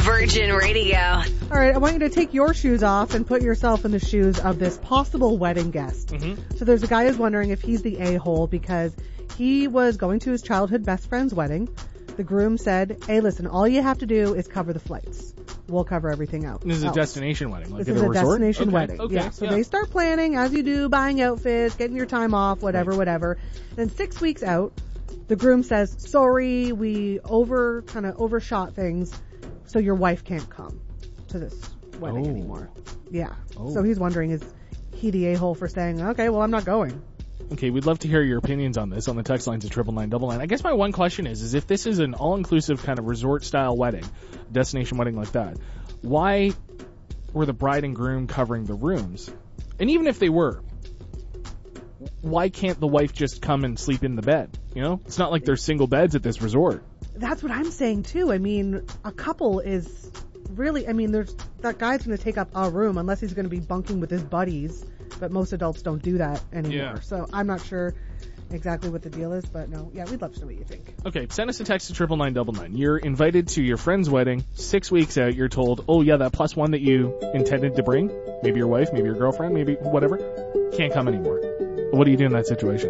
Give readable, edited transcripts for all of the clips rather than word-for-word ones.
Virgin Radio. All right, I want you to take your shoes off and put yourself in the shoes of this possible wedding guest. Mm-hmm. So there's a guy who's wondering if he's the a-hole because he was going to his childhood best friend's wedding. The groom said, hey, listen, all you have to do is cover the flights. We'll cover everything out. This is a destination wedding, like this at a is a resort? destination Okay, wedding. okay, yeah. So they start planning, as you do, buying outfits, getting your time off, whatever. Then 6 weeks out, the groom says, sorry, we overshot things, so your wife can't come to this wedding anymore. Yeah. So he's wondering, is he the a-hole for saying, okay, well, I'm not going? Okay, we'd love to hear your opinions on this on the text lines at 99999. I guess my one question is if this is an all-inclusive kind of resort-style wedding, destination wedding like that, why were the bride and groom covering the rooms? And even if they were, why can't the wife just come and sleep in the bed? You know? It's not like there's single beds at this resort. That's what I'm saying, too. I mean, a couple is really, that guy's going to take up a room unless he's going to be bunking with his buddies. But most adults don't do that anymore. Yeah. So I'm not sure exactly what the deal is, but no. Yeah, we'd love to know what you think. Okay, send us a text to 99999. You're invited to your friend's wedding. 6 weeks out, you're told, oh yeah, that plus one that you intended to bring, maybe your wife, maybe your girlfriend, maybe whatever, can't come anymore. What do you do in that situation?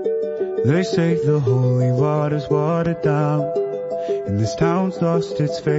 They say the holy water's watered down, and this town's lost its faith.